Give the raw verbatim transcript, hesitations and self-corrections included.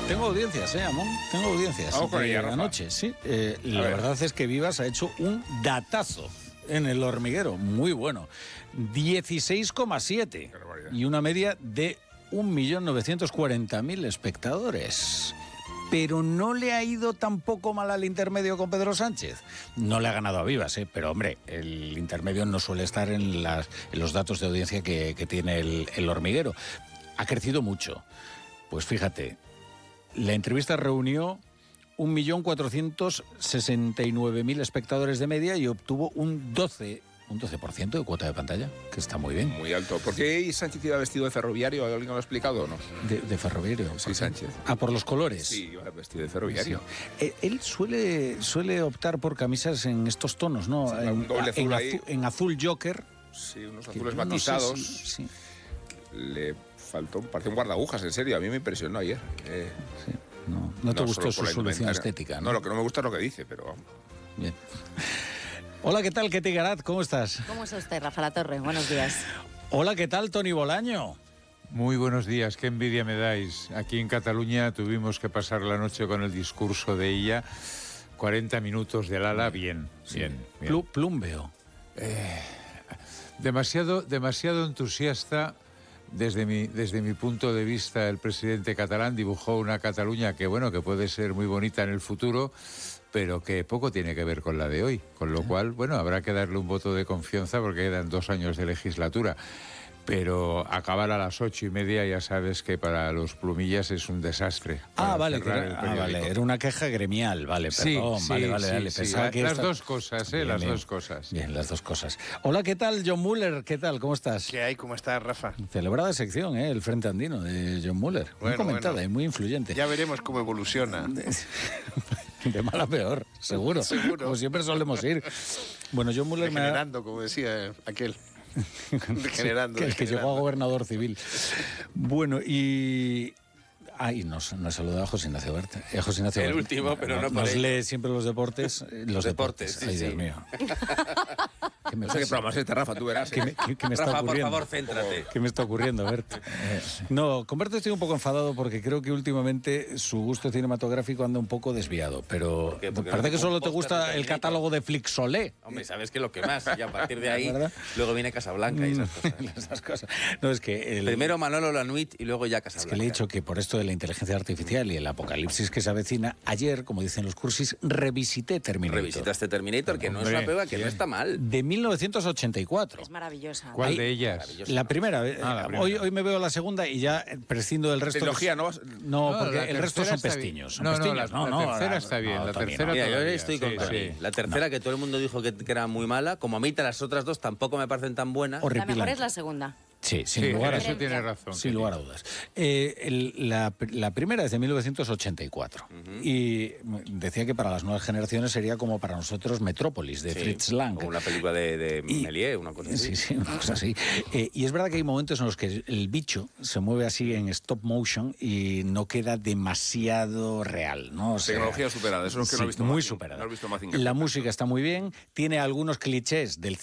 Tengo audiencias, ¿eh, Amón? Tengo audiencias. Vamos con eh, ella, Rafa. anoche, sí. Eh, la verdad es que Vivas ha hecho un datazo en El Hormiguero, muy bueno. dieciséis coma siete y una media de un millón novecientos cuarenta mil espectadores. Pero no le ha ido tampoco mal al intermedio con Pedro Sánchez. No le ha ganado a Vivas, ¿eh? Pero hombre, el intermedio no suele estar en, las, en los datos de audiencia que, que tiene el, el Hormiguero. Ha crecido mucho. Pues fíjate, la entrevista reunió un millón cuatrocientos sesenta y nueve mil espectadores de media y obtuvo un doce por ciento de cuota de pantalla, que está muy bien. Muy alto. ¿Por qué Sánchez iba vestido de ferroviario? ¿Alguien lo ha explicado o no? De, de ferroviario. Sí, Sánchez. Ah, por los colores. Sí, iba vestido de ferroviario. Sí. Eh, él suele, suele optar por camisas en estos tonos, ¿no? Sí, en, un doble azul en, ahí. azul, en azul Joker. Sí, unos que azules no matizados. sé si- sí. Le faltó, parecía un guardagujas, en serio. A mí me impresionó ayer. Eh, Sí. No, no te no gustó solo su por la solución indumentaria. estética, ¿no? No, lo que no me gusta es lo que dice, pero... Bien. Hola, ¿qué tal, Ketty Garat? ¿Cómo estás? ¿Cómo está usted, Rafa La Torre? Buenos días. Hola, ¿qué tal, Toni Bolaño? Muy buenos días, qué envidia me dais. Aquí en Cataluña tuvimos que pasar la noche con el discurso de ella. cuarenta minutos del ala, bien, Sí. bien, bien. Plu- Plumbeo. Demasiado, demasiado entusiasta. Desde mi, desde mi punto de vista, el presidente catalán dibujó una Cataluña que, bueno, que puede ser muy bonita en el futuro, pero que poco tiene que ver con la de hoy. Con lo cual, bueno, habrá que darle un voto de confianza porque quedan dos años de legislatura. Pero acabar a las ocho y media ya sabes que para los plumillas es un desastre. Ah, para vale, que cerrar era, el ah, periódico. vale, era una queja gremial, vale, Sí, perdón, sí, vale, vale, sí, vale. sí. Pensaba que Las esta- dos cosas, ¿eh? Bien, Las bien. dos cosas. Bien, las dos cosas. Hola, ¿qué tal, John Muller? ¿Qué tal? ¿Cómo estás? ¿Qué hay? ¿Cómo estás, Rafa? Celebrada sección, ¿eh? El Frente Andino de John Muller. Muy Bueno, comentada bueno. y muy influyente. Ya veremos cómo evoluciona. De mal a peor, seguro. Seguro. Como siempre solemos ir. Bueno, John Muller me ha... Degenerando, como decía aquel. Degenerando. que el que llegó a degenerando. gobernador civil. Bueno, y... Ay, nos, nos saluda a José Ignacio Bert. Eh, José Ignacio El Bert. último, pero no por Nos ello. lee siempre los deportes. eh, Los deportes. Deportes, sí, Ay, Dios sí. mío. ¿Qué me No sé qué pasa? programa es este, Rafa, tú verás. ¿Qué me, qué- qué me está Rafa, por ocurriendo? favor, céntrate. ¿Qué me está ocurriendo, Bert? Eh, No, con Bert estoy un poco enfadado porque creo que últimamente su gusto cinematográfico anda un poco desviado, pero qué? Porque parece no que es solo un te póster gusta de el Terminator. catálogo de Flixolé. Hombre, ¿sabes qué? Lo que más. Y a partir de ahí, ¿Verdad? luego viene Casablanca y esas cosas. Esas cosas. No, es que el- Primero Manolo Lanuit y luego ya Es Casablanca. que le he dicho que por esto de la inteligencia artificial y el apocalipsis que se avecina, ayer, como dicen los cursis, revisité Terminator. Revisitaste Terminator, que no es Hombre, una prueba, que no bien. está mal. De mil novecientos ochenta y cuatro. Es maravillosa. ¿Cuál Ahí- de ellas? Maravilloso. La primera, eh, Ah, la primera. Hoy, hoy me veo la segunda y ya eh, prescindo del resto. Trilogía, ¿no? vas- No, No, porque la el resto tercera son está bien. pestiños. Son No, no, pestiños. la- la tercera está bien, la Tony, tercera Mira, yo todavía, estoy con sí, Tony. sí. La tercera, que todo el mundo dijo que, que era muy mala, como a mí las otras dos tampoco me parecen tan buenas. Horrible. La mejor es la segunda. Sí, sin Sí, lugar a en eso dudas. tiene razón. Sin Ketty. lugar a dudas. Eh, el- la, la primera es de mil novecientos ochenta y cuatro. Y decía que para las nuevas generaciones sería como para nosotros Metrópolis, de Sí, Fritz Lang. o una película de, de Y- Méliès, una cosa así. Sí, sí, una cosa así. Eh, y es verdad que hay momentos en los que el bicho se mueve así en stop motion y no queda demasiado real, ¿no? O sea, Tecnología superada, eso es lo que no he sí, visto muy Mazinger, superada. no he visto Mazinger. La música está muy bien, tiene algunos clichés del